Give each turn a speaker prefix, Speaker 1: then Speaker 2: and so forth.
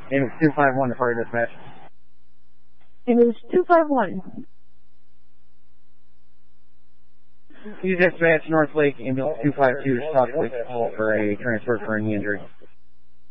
Speaker 1: Ambulance 251 to fire dispatch.
Speaker 2: Ambulance 251.
Speaker 1: Use dispatch North Lake, ambulance 252 to stop quick call for a transfer for any injury.